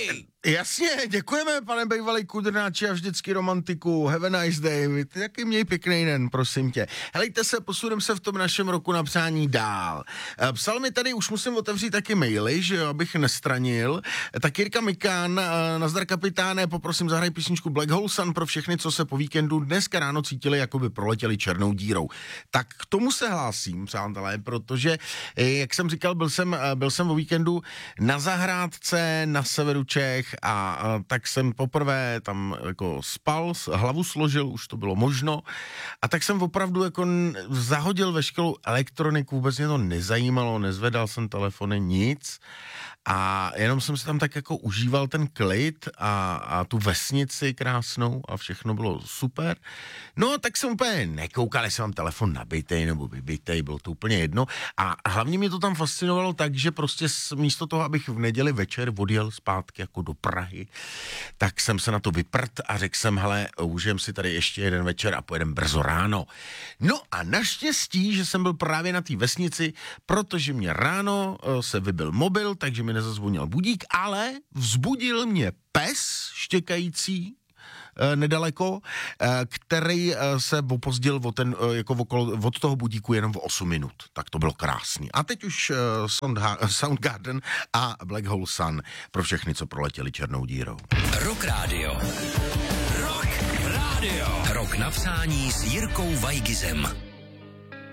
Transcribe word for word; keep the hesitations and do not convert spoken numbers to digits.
Hej! Jasně, děkujeme, pane bejvalý kudrnáči a vždycky romantiku. Have a nice day. Vy taky měj pěkný den, prosím tě. Helejte se, posuneme se v tom našem roku na přání dál. Psal mi tady, už musím otevřít taky maily, že jo, abych nestranil. Tak Jirka Mikán, nazdar kapitáne, poprosím zahraj písničku Black Hole Sun pro všechny, co se po víkendu dneska ráno cítili, jako by proletěli černou dírou. Tak k tomu se hlásím, přátelé, protože, jak jsem říkal, byl jsem, byl jsem o víkendu na zahrádce na severu Čech, A, a tak jsem poprvé tam jako spal, hlavu složil, už to bylo možno, a tak jsem opravdu jako zahodil veškerou elektroniku, vůbec mě to nezajímalo, nezvedal jsem telefony, nic, a jenom jsem si tam tak jako užíval ten klid a, a tu vesnici krásnou a všechno bylo super. No, tak jsem úplně nekoukal, jestli mám telefon nabitej nebo vybitej, bylo to úplně jedno, a hlavně mě to tam fascinovalo tak, že prostě místo toho, abych v neděli večer odjel zpátky jako do Prahy, tak jsem se na to vyprt a řekl jsem, hele, užijem si tady ještě jeden večer a pojedem brzo ráno. No a naštěstí, že jsem byl právě na té vesnici, protože mě ráno se vybil mobil, takže mi nezazvonil budík, ale vzbudil mě pes štěkající nedaleko, který se opozdil od, ten, jako okolo, od toho budíku jenom v osm minut. Tak to bylo krásný. A teď už Soundgarden a Black Hole Sun pro všechny, co proletěli černou dírou. Rock Radio. Rock Radio. Rok na přání s Jirkou Vajgizem.